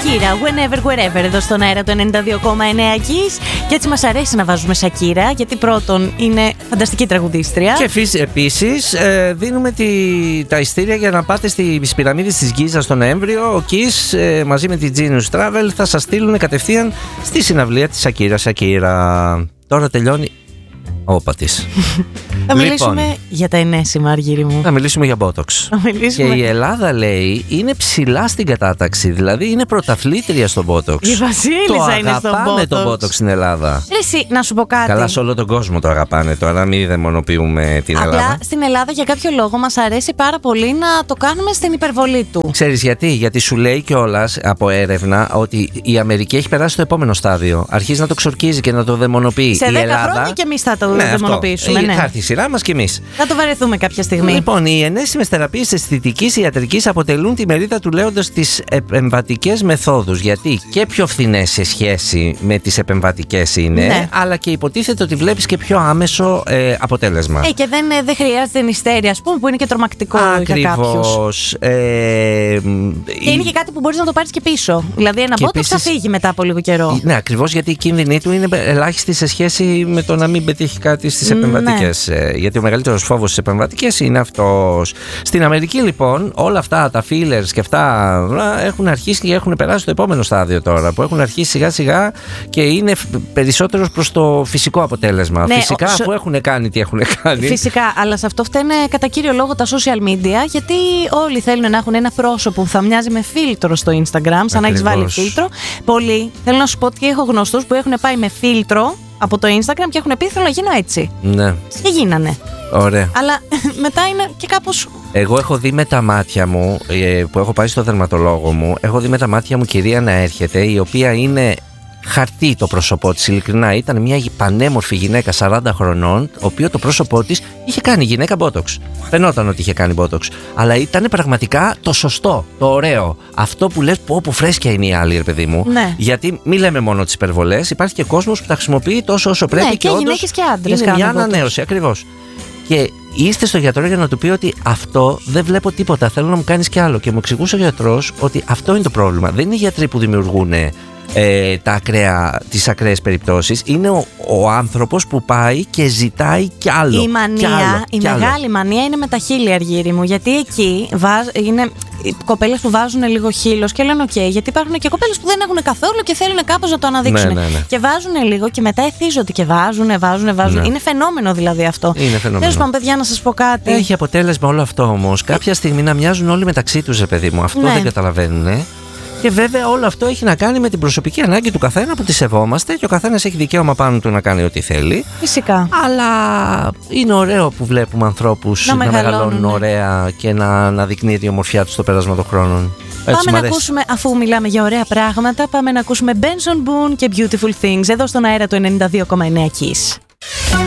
Σακύρα, whenever, wherever, εδώ στον αέρα του 92,9 Kiss. Και έτσι μας αρέσει να βάζουμε Σακύρα, γιατί πρώτον είναι φανταστική τραγουδίστρια. Και επίσης δίνουμε τα ειστήρια για να πάτε στις πυραμίδες της Γκίζας τον Νοέμβριο. Ο Kiss μαζί με τη Genius Travel θα σας στείλουν κατευθείαν στη συναυλία της Σακύρα. Τώρα τελειώνει. Όπα της. Θα μιλήσουμε για τα ενέσιμα, Αργύρι μου. Θα μιλήσουμε για Botox. Και η Ελλάδα, λέει, είναι ψηλά στην κατάταξη. Δηλαδή είναι πρωταθλήτρια στο Botox. Η Βασίλισσα είναι στο Botox. Το αγαπάμε το Botox στην Ελλάδα. Εσύ, να σου πω κάτι. Καλά, σε όλο τον κόσμο το αγαπάνε τώρα, μην δαιμονοποιούμε την Ελλάδα. Απλά στην Ελλάδα για κάποιο λόγο μας αρέσει πάρα πολύ να το κάνουμε στην υπερβολή του. Ξέρεις γιατί? Γιατί σου λέει κιόλας από έρευνα ότι η Αμερική έχει περάσει στο επόμενο στάδιο. Αρχίζει να το ξορκίζει και να το δαιμονοποιεί. Σε 10 χρόνια και εμείς θα το δαιμονοποιήσουμε. Θα έρθει η σειρά μας κι εμείς. Θα το βαρεθούμε κάποια στιγμή. Λοιπόν, οι ενέσιμες θεραπείες αισθητικής ιατρικής αποτελούν τη μερίδα του λέοντος στις επεμβατικές μεθόδους. Γιατί και πιο φθηνές σε σχέση με τις επεμβατικές είναι, ναι, αλλά και υποτίθεται ότι βλέπεις και πιο άμεσο αποτέλεσμα. Και δεν χρειάζεται νηστέρια, ας πούμε, που είναι και τρομακτικό για κάποιους. Και είναι και κάτι που μπορείς να το πάρεις και πίσω. Δηλαδή ένα Botox θα φύγει μετά από λίγο καιρό. Ναι, ακριβώς, γιατί η κίνδυνη του είναι ελάχιστη σε σχέση με το να μην πετύχει κάτι στις επεμβατικές. Ναι. Γιατί ο μεγαλύτερος φόβος στις επεμβατικές είναι αυτός. Στην Αμερική, λοιπόν, όλα αυτά τα fillers και αυτά έχουν αρχίσει και έχουν περάσει στο επόμενο στάδιο τώρα. Που έχουν αρχίσει σιγά σιγά και είναι περισσότερο προς το φυσικό αποτέλεσμα. Ναι, φυσικά, αφού έχουν κάνει τι έχουν κάνει. Φυσικά, αλλά σε αυτό φταίνε κατά κύριο λόγο τα social media, γιατί όλοι θέλουν να έχουν ένα πρόσωπο που θα μοιάζει με φίλτρο στο Instagram, σαν να έχεις βάλει φίλτρο. Πολλοί, θέλω να σου πω ότι έχω γνωστούς που έχουν πάει με φίλτρο από το Instagram και έχουν πει θέλω να γίνω έτσι. Ναι. Και γίνανε. Ωραία. Αλλά μετά είναι και κάπως. Εγώ έχω δει με τα μάτια μου, που έχω πάει στο δερματολόγο μου, έχω δει με τα μάτια μου κυρία να έρχεται, η οποία είναι χαρτί το πρόσωπό της, ειλικρινά. Ήταν μια πανέμορφη γυναίκα 40 χρονών, το οποίο το πρόσωπό της είχε κάνει γυναίκα Botox. Φαινόταν ότι είχε κάνει Botox. Αλλά ήταν πραγματικά το σωστό, το ωραίο. Αυτό που λες, που φρέσκια είναι η άλλη, ρε παιδί μου. Ναι. Γιατί μην λέμε μόνο τις υπερβολές, υπάρχει και κόσμος που τα χρησιμοποιεί τόσο όσο πρέπει, ναι, και όντως γυναίκες και άντρες είναι μια ανανέωση, ακριβώς. Και είστε στο γιατρό για να του πει ότι αυτό δεν βλέπω τίποτα, θέλω να μου κάνεις κι άλλο. Και μου εξηγούσε ο γιατρός ότι αυτό είναι το πρόβλημα. Δεν είναι οι γιατροί που δημιουργούν τις ακραίες περιπτώσεις, είναι ο άνθρωπος που πάει και ζητάει κι άλλο. Η μανία, η μεγάλη μανία είναι με τα χείλη, Αργύρι μου, γιατί εκεί είναι κοπέλες που βάζουν λίγο χείλος και λένε ok, γιατί υπάρχουν και κοπέλες που δεν έχουν καθόλου και θέλουν κάπως να το αναδείξουν. Ναι. Και βάζουν λίγο και μετά εθίζονται και βάζουν. Ναι. Είναι φαινόμενο δηλαδή αυτό. Είναι φαινόμενο. Τέλος πάντων, παιδιά, να σας πω κάτι. Έχει αποτέλεσμα όλο αυτό όμως. Κάποια στιγμή να μοιάζουν όλοι μεταξύ τους, παιδί μου. Αυτό δεν καταλαβαίνουν. Και βέβαια όλο αυτό έχει να κάνει με την προσωπική ανάγκη του καθένα που τη σεβόμαστε και ο καθένας έχει δικαίωμα πάνω του να κάνει ό,τι θέλει. Φυσικά. Αλλά είναι ωραίο που βλέπουμε ανθρώπους να μεγαλώνουν ωραία και να δεικνύεται η ομορφιά τους στο πέρασμα των χρόνων. Πάμε να ακούσουμε, αφού μιλάμε για ωραία πράγματα, πάμε να ακούσουμε Benson Boone και Beautiful Things εδώ στον αέρα του 92,9 Kiss.